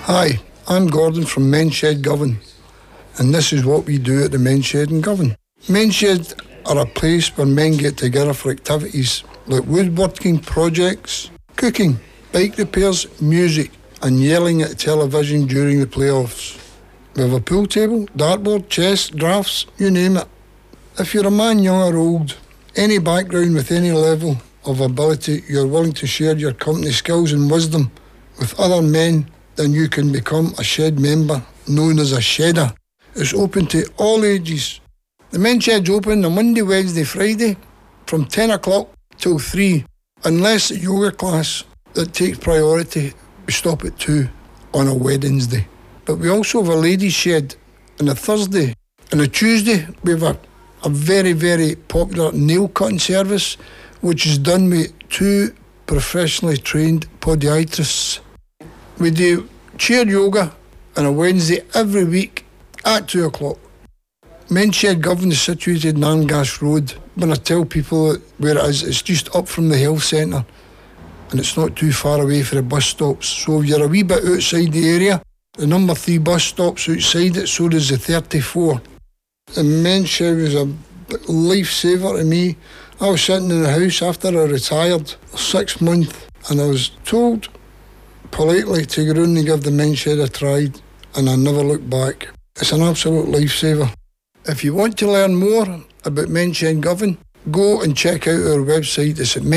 Hi, I'm Gordon from Men's Shed Govan, and this is what we do at the Men's Shed in Govan. Men's Shed are a place where men get together for activities like woodworking projects, cooking, bike repairs, music, and yelling at television during the playoffs. We have a pool table, dartboard, chess, drafts, you name it. If you're a man, young or old, any background with any level of ability, you're willing to share your company skills and wisdom with other men, then you can become a shed member known as a shedder. It's open to all ages. The Men's Shed's open on Monday, Wednesday, Friday from 10 o'clock till 3, unless the yoga class that takes priority, we stop at 2 on a Wednesday. But we also have a ladies' shed on a Thursday. On a Tuesday, we have a very, very popular nail cutting service, which is done with 2 professionally trained podiatrists. We do chair yoga on a Wednesday every week at 2 o'clock. Men's Shed Govan is situated in Angas Road. When I tell people where it is, it's just up from the health centre and it's not too far away for the bus stops. So if you're a wee bit outside the area, the number 3 bus stops outside it, so does the 34. The Men's Shed was a lifesaver to me. I was sitting in the house after I retired 6 months and I was told politely to go round and give the Men's Shed a try, and I never looked back. It's an absolute lifesaver. If you want to learn more about Men's Shed Govan, go and check out our website. It's at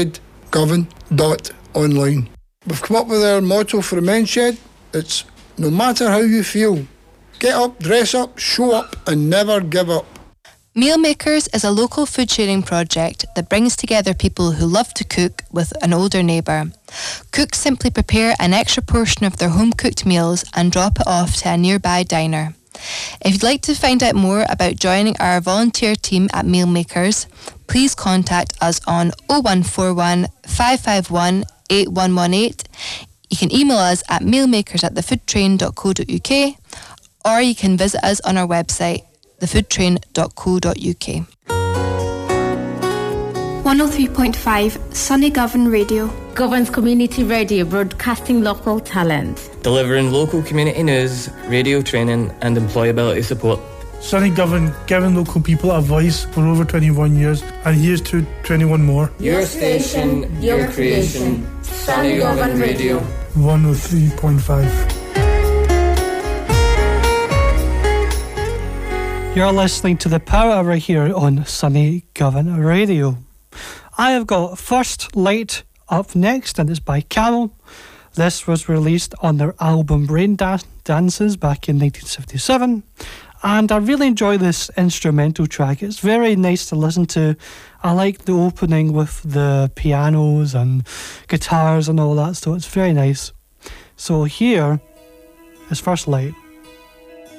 menshedgovan.online. We've come up with our motto for the Men's Shed. It's no matter how you feel, get up, dress up, show up and never give up. Mealmakers is a local food sharing project that brings together people who love to cook with an older neighbour. Cooks simply prepare an extra portion of their home-cooked meals and drop it off to a nearby diner. If you'd like to find out more about joining our volunteer team at Mealmakers, please contact us on 0141 551 8118. You can email us at mealmakers@thefoodtrain.co.uk, or you can visit us on our website, thefoodtrain.co.uk. 103.5 Sunny Govan Radio. Govan's community radio, broadcasting local talent. Delivering local community news, radio training and employability support. Sunny Govan, giving local people a voice for over 21 years, and here's to 21 more. Your station, your creation, Sunny Govan Radio. 103.5. You're listening to The Power Hour here on Sunny Govan Radio. I have got First Light up next, and it's by Camel. This was released on their album Brain Dances back in 1977, and I really enjoy this instrumental track. It's very nice to listen to. I like the opening with the pianos and guitars and all that, so it's very nice. So here is First Light.